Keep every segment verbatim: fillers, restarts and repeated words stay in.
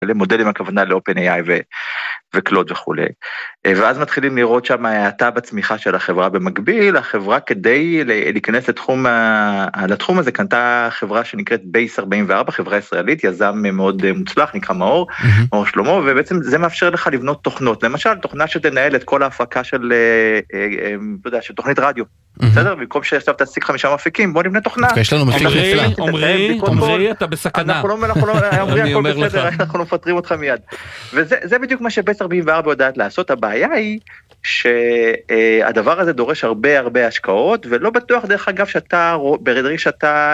מודלים הכוונה ל-OpenAI ו- וקלוד וכו'. ואז מתחילים לראות שם האטה בצמיחה של החברה. במקביל, החברה כדי להיכנס לתחום, לתחום הזה, קנתה חברה שנקראת בייס ארבעים וארבע, חברה ישראלית, יזם מאוד מוצלח, נקרא מאור, מאור שלמה, ובעצם זה מאפשר לך לבנות תוכנות. למשל, תוכנה שתנהל את כל ההפקה של, אתה יודע, של תוכנית רדיו. בסדר? במקום שעכשיו תעסיק חמישה מפיקים, בוא נבנה תוכנה. יש לנו מפיק נפלא. עומרי, עומרי, אתה בסכנה. אנחנו לא, אנחנו לא, עומרי, הכל בסדר, אנחנו לא מפטרים אותך מיד. וזה בדיוק מה שבייס ארבעים וארבע יודעת לעשות. הבעיה היא שהדבר הזה דורש הרבה הרבה השקעות, ולא בטוח דרך אגב שאתה, ברגע שאתה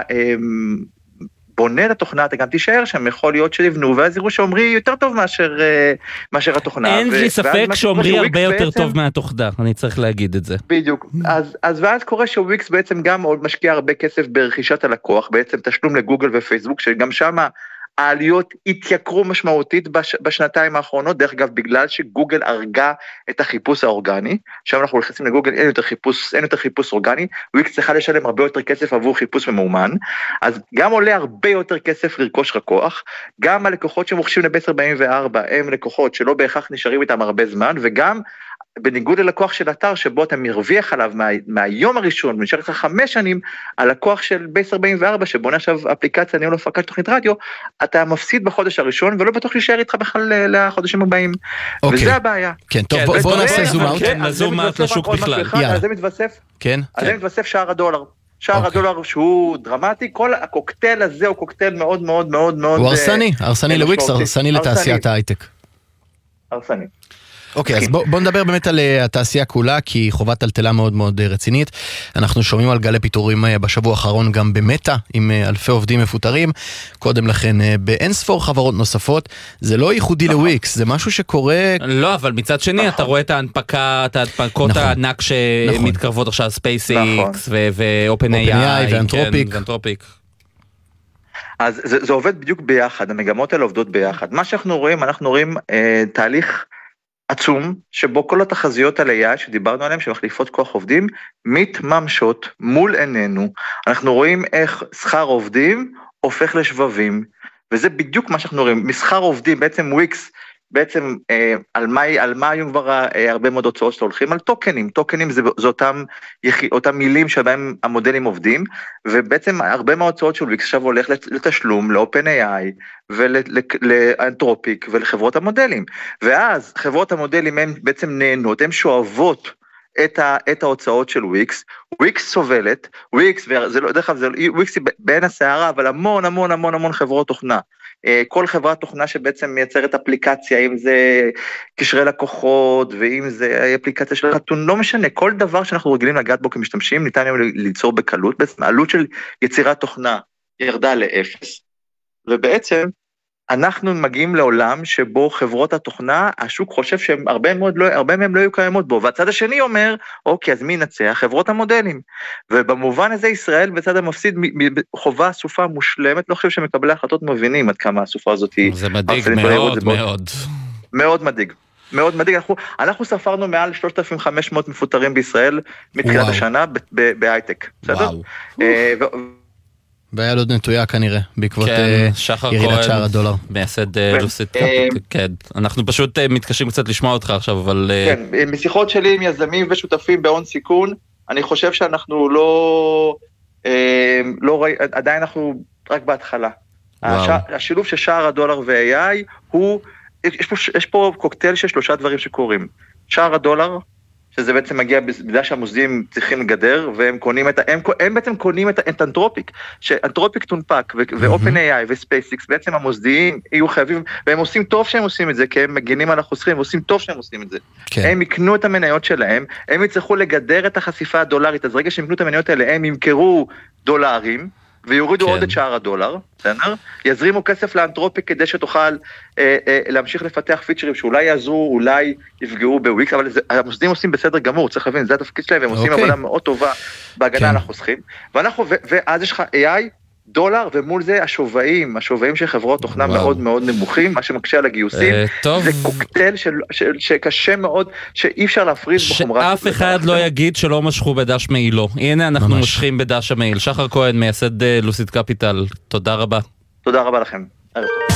בונה את התוכנה, אתה גם תישאר שם, יכול להיות שיבנו, ואז יראו שעומרי יותר טוב מאשר, מאשר התוכנה. אין לי ספק שעומרי הרבה יותר טוב מהתוכנה, אני צריך להגיד את זה. בדיוק, אז, אז ואז קורה שוויקס בעצם גם עוד משקיע הרבה כסף ברכישת הלקוח, בעצם תשלום לגוגל ופייסבוק, שגם שמה העליות התייקרו משמעותית בש, בשנתיים האחרונות, דרך אגב, בגלל שגוגל הרגה את החיפוש האורגני, שם אנחנו נכנסים לגוגל, אין יותר חיפוש, אין יותר חיפוש אורגני, וויקס צריכה לשלם הרבה יותר כסף עבור חיפוש ממומן, אז גם עולה הרבה יותר כסף לרכוש לקוח, גם הלקוחות שמוחשים ל-בייס ארבעים וארבע, הם לקוחות שלא בהכרח נשארים איתם הרבה זמן, וגם בניגוד ללקוח של אתר שבו אתה מרוויח עליו מה, מהיום הראשון, ונשאר לך חמש שנים, הלקוח של בייס ארבעים וארבע, שבונה עכשיו אפליקציה ניהול הפקת תוכנית רדיו, אתה מפסיד בחודש הראשון, ולא בטוח להישאר איתך בכלל לחודשים הבאים. Okay. וזה הבעיה. כן, טוב, בוא, בוא נעשה זום אאוט. כן, לזום אאוט לשוק בכלל. אז זה מתווסף, כן. אז זה מתווסף שער הדולר. שער okay. הדולר שהוא דרמטי, כל הקוקטייל הזה הוא קוקטייל מאוד מאוד מאוד מאוד... הוא הרסני, הרסני לוויקס, הרסני לתעשיית ההייטק. הרסני. אוקיי, אז בוא, בוא נדבר באמת על התעשייה כולה, כי חובת טלטלה מאוד מאוד רצינית. אנחנו שומעים על גלי פיטורים בשבוע האחרון גם במטה, עם אלפי עובדים מפוטרים, קודם לכן באינספור חברות נוספות. זה לא ייחודי לוויקס, זה משהו שקורה... לא, אבל מצד שני אתה רואה את ההנפקה, את ההנפקות הענק שמתקרבות עכשיו, ספייסיקס ו-OpenAI ואנתרופיק. אז זה, זה עובד בדיוק ביחד, המגמות האלה עובדות ביחד. מה שאנחנו רואים, אנחנו רואים אה, תהליך עצום, שבו כל התחזיות על איי איי שדיברנו עליהן, שמחליפות כוח עובדים, מתממשות מול עינינו. אנחנו רואים איך שכר עובדים הופך לשבבים, וזה בדיוק מה שאנחנו רואים. משכר עובדים, בעצם וויקס, בעצם אה, על מה, על מה היו כבר אה, הרבה מאוד הוצאות שאתה הולכים? על טוקנים. טוקנים זה, זה אותם, אותם מילים שבהם המודלים עובדים, ובעצם הרבה מאוד הוצאות של וויקס עכשיו הולך לתשלום, ל-OpenAI, ולאנתרופיק, ולחברות המודלים. ואז חברות המודלים הן בעצם נהנות, הן שואבות את, ה, את ההוצאות של וויקס, וויקס סובלת, וויקס, וזה לא, דרך אגב, וויקס היא בין הסערה, אבל המון המון המון המון חברות תוכנה. כל חברת תוכנה שבעצם מייצרת אפליקציה, אם זה קשרי לקוחות, ואם זה אפליקציה של חתון, לא משנה, כל דבר שאנחנו רגילים לגעת בו כמשתמשים, ניתן היום ליצור בקלות, בעצם העלות של יצירת תוכנה ירדה לאפס, ובעצם אנחנו מגיעים לעולם שבו חברות התוכנה, השוק חושב שהם הרבה מאוד, לא, הרבה מהם לא יהיו קיימות בו, והצד השני אומר, אוקיי, אז מי ינצח? חברות המודלים. ובמובן הזה ישראל בצד המפסיד חובה סופה מושלמת, לא חושב שמקבלי החלטות מבינים עד כמה הסופה הזאת היא... זה מדאיג מאוד מאוד. מאוד מדאיג. מאוד מדאיג. אנחנו, אנחנו ספרנו מעל שלושת אלפים וחמש מאות מפוטרים בישראל מתחילת וואו. השנה בהייטק. וואו. בעיה לא נטויה כנראה, בעקבות ירידת שער הדולר. מייסד לוסיד קפיטל. אנחנו פשוט מתקשים קצת לשמוע אותך עכשיו, אבל... כן, משיחות שלי עם יזמים ושותפים בהון סיכון, אני חושב שאנחנו לא... עדיין אנחנו רק בהתחלה. השילוב של שער הדולר ו-איי איי הוא... יש פה קוקטייל של שלושה דברים שקורים. שער הדולר, שזה בעצם מגיע בגלל שהמוסדים צריכים לגדר, והם קונים את, הם, הם בעצם קונים את, את אנתרופיק, שאנתרופיק תונפק, ו-OpenAI ו-SpaceX, בעצם המוסדיים יהיו חייבים, והם עושים טוב שהם עושים את זה, כי הם מגינים על החוסכים, הם עושים טוב שהם עושים את זה. כן. הם יקנו את המניות שלהם, הם יצטרכו לגדר את החשיפה הדולרית, אז רגע שהם יקנו את המניות האלה, הם ימכרו דולרים, ויורידו כן. עוד את שער הדולר, בסדר? יזרימו כסף לאנתרופיק כדי שתוכל אה, אה, להמשיך לפתח פיצ'רים שאולי יעזרו, אולי יפגעו בוויקס, אבל זה, המוסדים עושים בסדר גמור, צריך להבין, זה התפקיד שלהם, הם עושים אוקיי. עבודה מאוד טובה בהגנה כן. על החוסכים, ואנחנו, ו, ואז יש לך איי איי, דולר, ומול זה השובעים, השובעים של חברות תוכנה וואו. מאוד מאוד נמוכים, מה שמקשה על הגיוסים, אה, זה קוקטייל של, של, שקשה מאוד, שאי אפשר להפריז בחומרה. שאף אחד לא יגיד שלא משכו בדש מעילו. הנה אנחנו ממש. מושכים בדש המעיל. שחר כהן, מייסד לוסיד קפיטל, תודה רבה. תודה רבה לכם. ערב טוב.